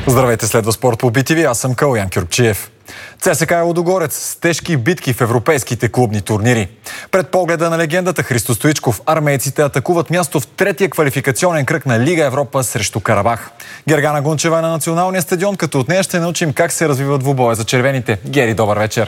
Здравейте, следва спорт по BTV. Аз съм Калуян Кюркчиев. ЦСКА Лудогорец с тежки битки в европейските клубни турнири. Пред погледа на легендата Христо Стоичков, армейците атакуват място в третия квалификационен кръг на Лига Европа срещу Карабах. Гергана Гунчева е на националния стадион, като от нея ще научим как се развиват двубоя за червените. Гери, добър вечер!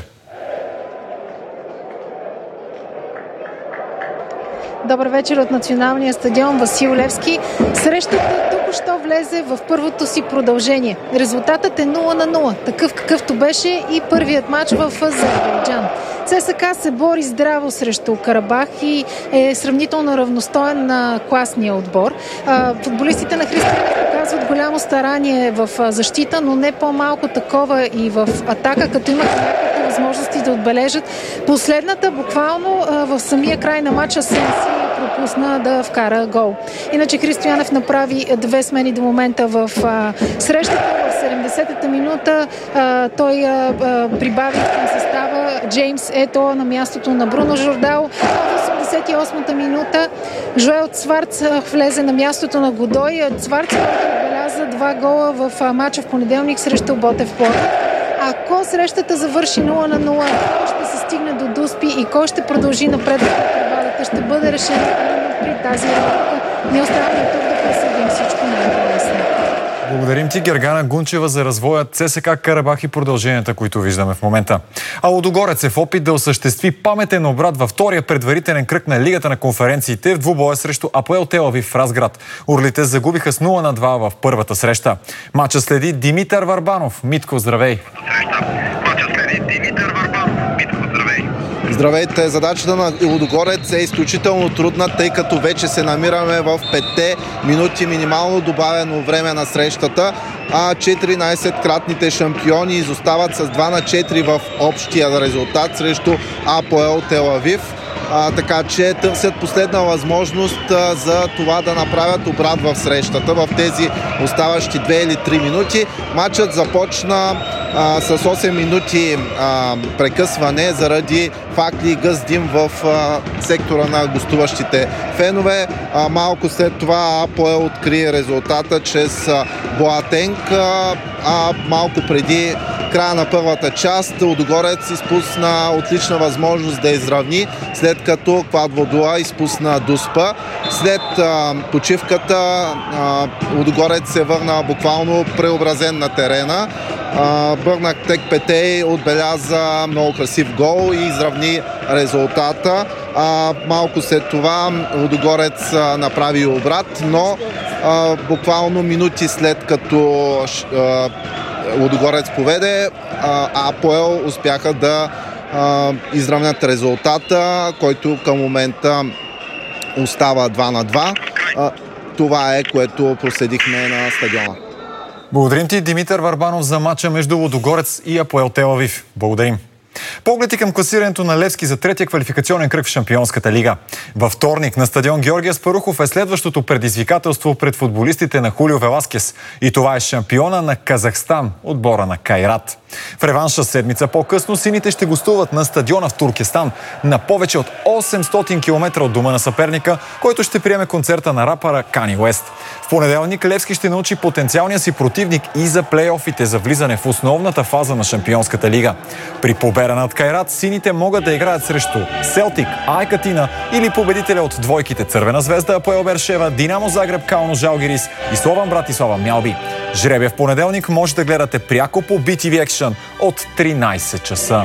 Добър вечер от националния стадион Васил Левски. Срещата току-що влезе в първото си продължение. Резултатът е 0-0, такъв какъвто беше и първият матч в Азербайджан. ЦСКА се бори здраво срещу Карабах и е сравнително равностоен на класния отбор. Футболистите на Христо показват голямо старание в защита, но не по-малко такова и в атака, като имат няколко възможности да отбележат. Последната буквално в самия край на матча Сенси пропусна да вкара гол. Иначе Христо Янев направи две смени до момента в срещата. В 70-та минута той прибави към състава Джеймс Ето на мястото на Бруно Жордал. В 88-та минута Жоел Цварц влезе на мястото на Годой. Цварц отбеляза 2 гола в матча в понеделник срещу Ботев Пловдив. Ако срещата завърши 0-0, ще се стигне до дуспи и кой ще продължи напред в интервалата, ще бъде решено при тази работа. Не остава тук да пресъдим всичко най-интересно. Благодарим ти, Гергана Гунчева, за развоя ЦСКА Карабах и продълженията, които виждаме в момента. А Лудогорец е в опит да осъществи паметен обрат във втория предварителен кръг на Лигата на конференциите в двубоя срещу АПОЕЛ Тел Авив в Разград. Орлите загубиха с 0-2 в първата среща. Матча следи Димитър Варбанов. Митко, здравей! Здравейте! Задачата на Лудогорец е изключително трудна, тъй като вече се намираме в 5 минути минимално добавено време на срещата, а 14-кратните шампиони изостават с 2-4 в общия резултат срещу АПОЕЛ Тел Авив. Така че търсят последна възможност за това да направят обрат в срещата в тези оставащи 2 или 3 минути. Матчът започна с 8 минути прекъсване заради факли и гъс дим в сектора на гостуващите фенове. Малко след това АПОЕЛ откри резултата чрез Боатенг, малко преди края на първата част Лудогорец изпусна отлична възможност да изравни, след като Квадводуа изпусна Дуспа. След почивката Лудогорец се върна буквално преобразен на терена. Бърнак Текпетей отбеляза много красив гол и изравни резултата. Малко след това Лудогорец направи обрат, но буквално минути след като Лудогорец поведе, АПОЕЛ успяха да изравнят резултата, който към момента остава 2-2. Това е, което проследихме на стадиона. Благодарим ти, Димитър Варбанов, за матча между Лудогорец и АПОЕЛ Тел Авив. Благодарим. Поглед и към класирането на Левски за третия квалификационен кръг в Шампионската лига. Във вторник на стадион Георги Аспарухов е следващото предизвикателство пред футболистите на Хулио Веласкес. И това е шампиона на Казахстан, отбора на Кайрат. В реванша седмица по-късно сините ще гостуват на стадиона в Туркестан на повече от 800 км от дома на съперника, който ще приеме концерта на рапъра Кани Уест. В понеделник Левски ще научи потенциалния си противник и за плейофите за влизане в основната фаза на Шампионската лига. При победа над Кайрат сините могат да играят срещу Селтик, АЕК Атина или победителя от двойките Цървена звезда АПОЕЛ Бершева, Динамо Загреб, Кално Жалгирис и Слован Братислава Мялби. Жребия в понеделник може да гледате пряко по BTV Action от 13 часа.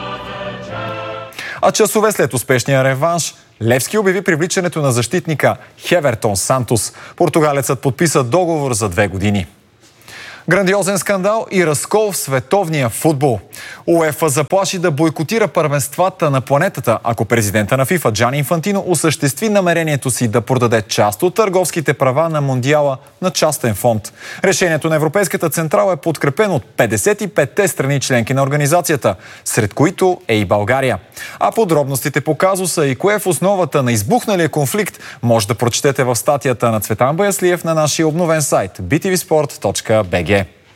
А часове след успешния реванш, Левски обяви привличането на защитника Хевертон Сантос. Португалецът подписа договор за 2 години. Грандиозен скандал и разкол в световния футбол. УЕФА заплаши да бойкотира първенствата на планетата, ако президента на ФИФА Джани Инфантино осъществи намерението си да продаде част от търговските права на Мондиала на частен фонд. Решението на Европейската централа е подкрепено от 55-те страни членки на организацията, сред които е и България. А подробностите по казуса и кое е в основата на избухналия конфликт може да прочетете в статията на Цветан Баяслиев на нашия обновен сайт btvsport.bg.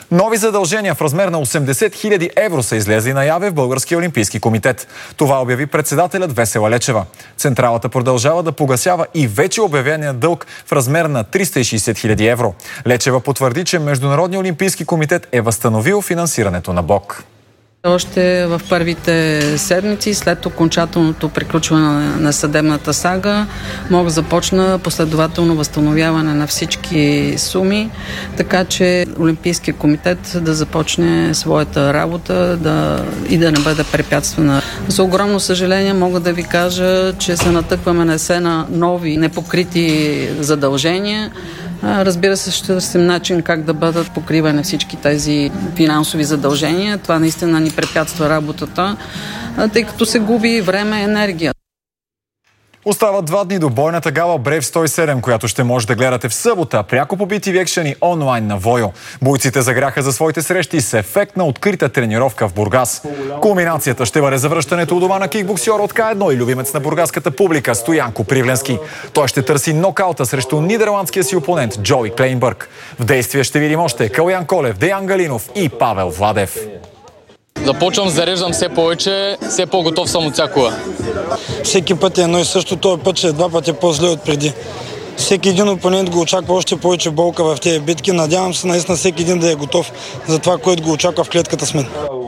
Нови задължения в размер на 80 000 евро са излезли наяве в Българския олимпийски комитет. Това обяви председателят Весела Лечева. Централата продължава да погасява и вече обявения дълг в размер на 360 000 евро. Лечева потвърди, че Международният олимпийски комитет е възстановил финансирането на БОК. Още в първите седмици, след окончателното приключване на съдебната сага, мога да започна последователно възстановяване на всички суми, така че Олимпийския комитет да започне своята работа и да не бъде препятствана. За огромно съжаление мога да ви кажа, че се натъкваме на все на нови непокрити задължения. Разбира се, ще търсим начин как да бъдат покривани всички тези финансови задължения. Това наистина ни препятства работата, тъй като се губи време и енергия. Остават 2 дни до бойната гала Брейв 107, която ще може да гледате в събота, пряко по BTV Action и онлайн на Войо. Бойците загряха за своите срещи с ефектна открита тренировка в Бургас. Кулминацията ще бъде завръщането у дома на кикбоксьор от К1 и любимец на бургаската публика Стоянко Привленски. Той ще търси нокаута срещу нидерландския си опонент Джои Клейнбърг. В действие ще видим още Калян Колев, Деян Галинов и Павел Владев. Започвам, зареждам все повече, все по-готов съм от всякога. Всеки път е едно и също, този път ще е 2 пъти по-зле от преди. Всеки един опонент го очаква още повече болка в тези битки. Надявам се наистина всеки един да е готов за това, което го очаква в клетката с мен.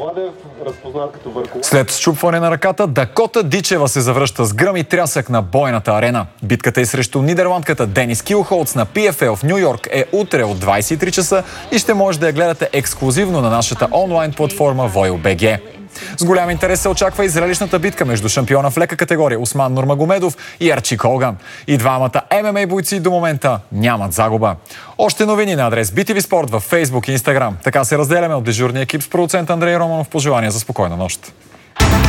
След счупване на ръката, Дакота Дичева се завръща с гръм и трясък на бойната арена. Битката е срещу нидерландката Денис Килхолц на PFL в Ню Йорк е утре от 23 часа и ще може да я гледате ексклюзивно на нашата онлайн платформа Voyo.bg. С голям интерес се очаква и зрелищната битка между шампиона в лека категория Усман Нурмагомедов и Арчи Колган. И двамата ММА бойци до момента нямат загуба. Още новини на адрес BTV Sport във Facebook и Instagram. Така се разделяме от дежурния екип с продуцент Андрей Романов. Пожелания за спокойна нощ.